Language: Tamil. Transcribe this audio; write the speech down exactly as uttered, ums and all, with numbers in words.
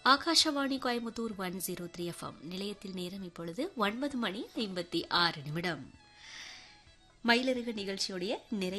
Akashvani Coimbatore one zero three FM நிலையத்தில் நேரம் இப்பொழுது ஒன்பது மணி ஐம்பத்தி ஆறு நிமிடம். மயிலருகு நிகழ்ச்சியுடைய நிறைய